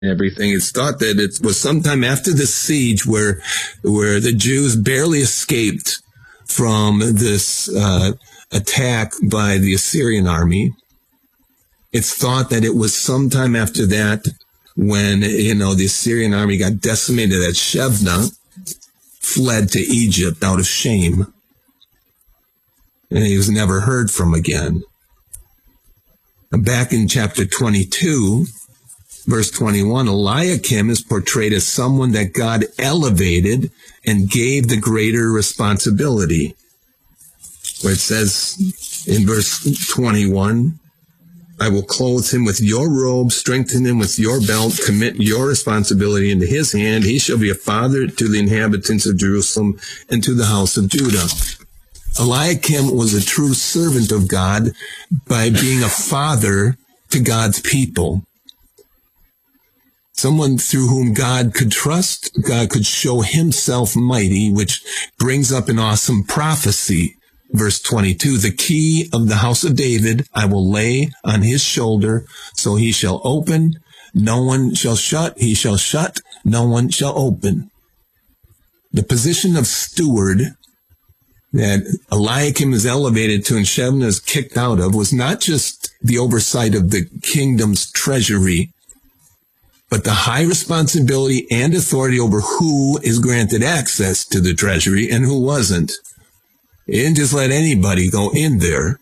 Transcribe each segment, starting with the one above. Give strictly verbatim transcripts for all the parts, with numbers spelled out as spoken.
everything. It's thought that it was sometime after the siege where, where the Jews barely escaped from this uh, attack by the Assyrian army. It's thought that it was sometime after that when, you know, the Assyrian army got decimated, that Shebna fled to Egypt out of shame. And he was never heard from again. Back in chapter twenty-two, verse twenty-one, Eliakim is portrayed as someone that God elevated and gave the greater responsibility. Where it says in verse twenty-one, I will clothe him with your robe, strengthen him with your belt, commit your responsibility into his hand. He shall be a father to the inhabitants of Jerusalem and to the house of Judah. Eliakim was a true servant of God by being a father to God's people. Someone through whom God could trust, God could show himself mighty, which brings up an awesome prophecy. Verse twenty-two, the key of the house of David I will lay on his shoulder, so he shall open, no one shall shut, he shall shut, no one shall open. The position of steward that Eliakim is elevated to and Shebna is kicked out of was not just the oversight of the kingdom's treasury, but the high responsibility and authority over who is granted access to the treasury and who wasn't. He didn't just let anybody go in there.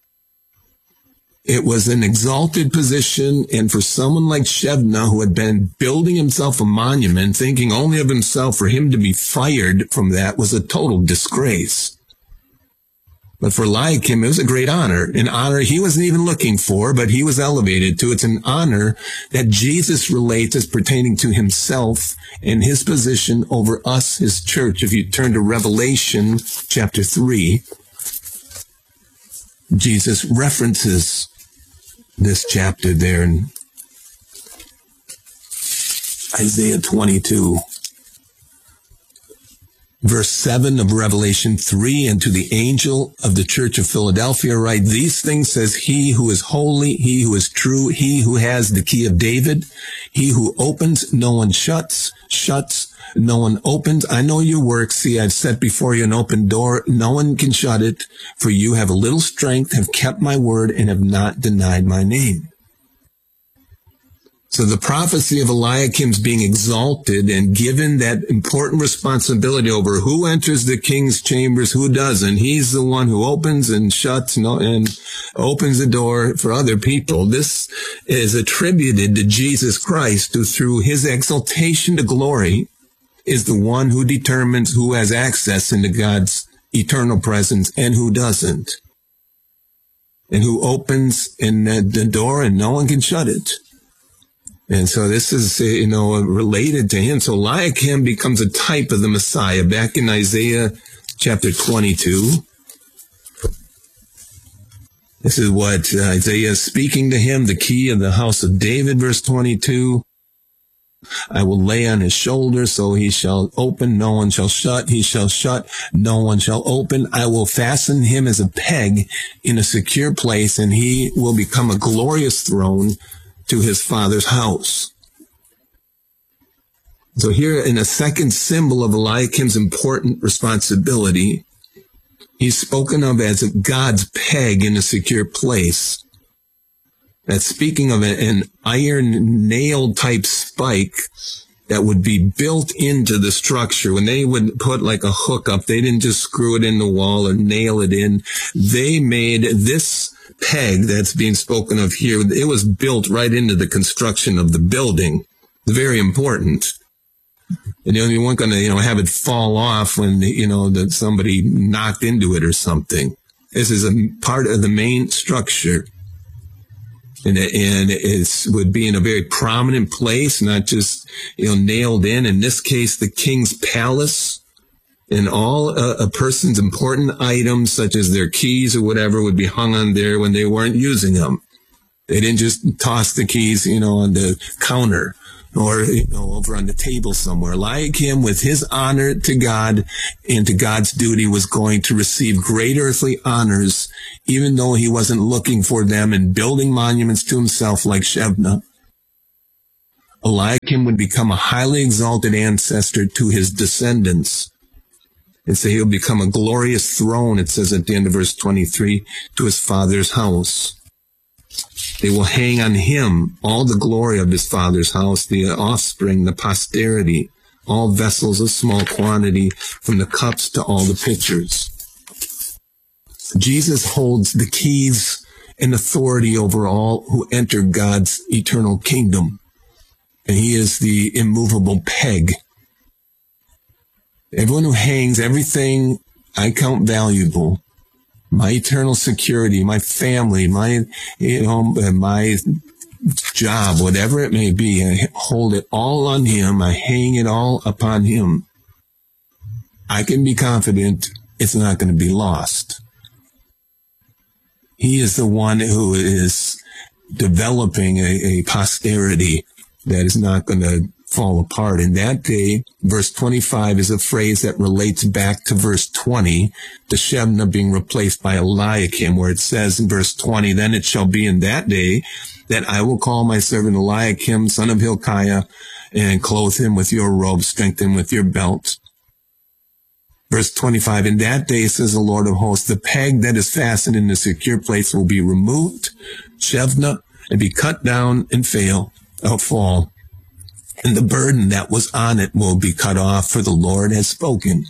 It was an exalted position, and for someone like Shebna, who had been building himself a monument, thinking only of himself, for him to be fired from that was a total disgrace. But for Eliakim, it was a great honor, an honor he wasn't even looking for, but he was elevated to. It's an honor that Jesus relates as pertaining to himself and his position over us, his church. If you turn to Revelation chapter three, Jesus references this chapter there in Isaiah twenty-two. Verse seven of Revelation three, and to the angel of the church of Philadelphia write, these things says he who is holy, he who is true, he who has the key of David, he who opens, no one shuts, shuts, no one opens. I know your works. See, I've set before you an open door. No one can shut it, for you have a little strength, have kept my word, and have not denied my name. So the prophecy of Eliakim's being exalted and given that important responsibility over who enters the king's chambers, who doesn't. He's the one who opens and shuts and opens the door for other people. This is attributed to Jesus Christ, who through his exaltation to glory is the one who determines who has access into God's eternal presence and who doesn't. And who opens in the door and no one can shut it. And so this is, you know, related to him. So Eliakim becomes a type of the Messiah. Back in Isaiah chapter twenty-two, this is what Isaiah is speaking to him, the key of the house of David, verse twenty-two. I will lay on his shoulder, so he shall open, no one shall shut. He shall shut, no one shall open. I will fasten him as a peg in a secure place, and he will become a glorious throne to his father's house. So here in a second symbol of Eliakim's important responsibility, he's spoken of as God's peg in a secure place. That's speaking of an iron nail type spike that would be built into the structure. When they would put like a hook up, they didn't just screw it in the wall or nail it in. They made this peg that's being spoken of here, it was built right into the construction of the building. Very important. And you know, you weren't going to, you know, have it fall off when, you know, that somebody knocked into it or something. This is a part of the main structure. And it, and it would be in a very prominent place, not just, you know, nailed in. In this case, the king's palace. And all uh, a person's important items, such as their keys or whatever, would be hung on there when they weren't using them. They didn't just toss the keys, you know, on the counter or, you know, over on the table somewhere. Eliakim, with his honor to God and to God's duty, was going to receive great earthly honors, even though he wasn't looking for them and building monuments to himself like Shebna. Eliakim would become a highly exalted ancestor to his descendants. And so he'll become a glorious throne, it says at the end of verse twenty-three, to his father's house. They will hang on him all the glory of his father's house, the offspring, the posterity, all vessels of small quantity, from the cups to all the pitchers. Jesus holds the keys and authority over all who enter God's eternal kingdom. And he is the immovable peg. Everyone who hangs everything I count valuable, my eternal security, my family, my, you know, my job, whatever it may be, I hold it all on him. I hang it all upon him. I can be confident it's not going to be lost. He is the one who is developing a, a posterity that is not going to fall apart. In that day, verse twenty-five is a phrase that relates back to verse twenty, the Shebna being replaced by Eliakim, where it says in verse twenty, then it shall be in that day that I will call my servant Eliakim, son of Hilkiah, and clothe him with your robe, strengthen him with your belt. Verse twenty-five, in that day, says the Lord of hosts, the peg that is fastened in the secure place will be removed, Shebna, and be cut down and fail, or fall. And the burden that was on it will be cut off, for the Lord has spoken.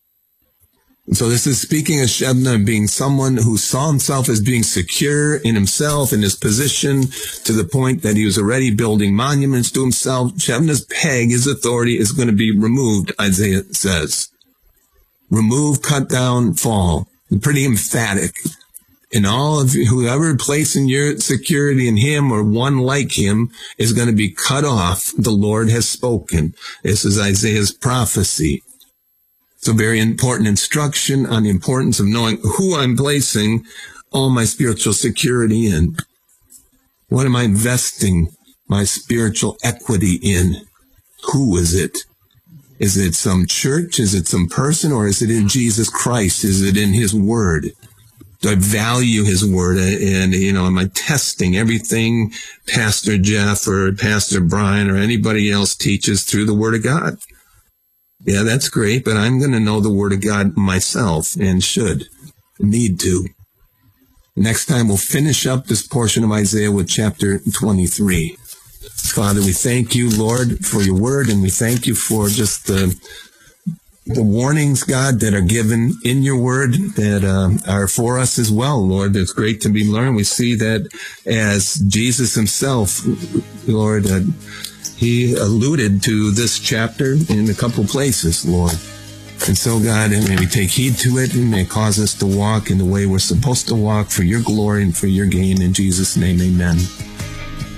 So this is speaking of Shebna being someone who saw himself as being secure in himself, in his position, to the point that he was already building monuments to himself. Shebna's peg, his authority, is going to be removed, Isaiah says. Remove, cut down, fall. Pretty emphatic. And all of you, whoever placing your security in him or one like him is going to be cut off. The Lord has spoken. This is Isaiah's prophecy. It's a very important instruction on the importance of knowing who I'm placing all my spiritual security in. What am I investing my spiritual equity in? Who is it? Is it some church? Is it some person? Or is it in Jesus Christ? Is it in his word? Do I value his word? And, you know, am I testing everything Pastor Jeff or Pastor Brian or anybody else teaches through the word of God? Yeah, that's great, but I'm going to know the word of God myself and should, need to. Next time we'll finish up this portion of Isaiah with chapter twenty-three. Father, we thank you, Lord, for your word, and we thank you for just the the warnings, God, that are given in your word that uh, are for us as well, Lord. It's great to be learned. We see that as Jesus himself, Lord, uh, he alluded to this chapter in a couple places, Lord. And so, God, may we take heed to it and may it cause us to walk in the way we're supposed to walk for your glory and for your gain. In Jesus' name, amen.